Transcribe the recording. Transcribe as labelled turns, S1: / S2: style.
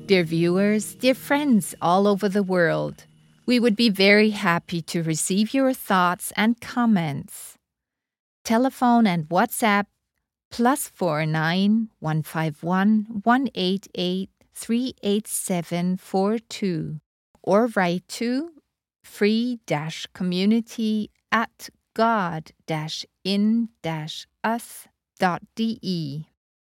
S1: Dear viewers, dear friends all over the world, we would be very happy to receive your thoughts and comments. Telephone and WhatsApp +49 151 188 38742 or write to free-community@god-in-us.de.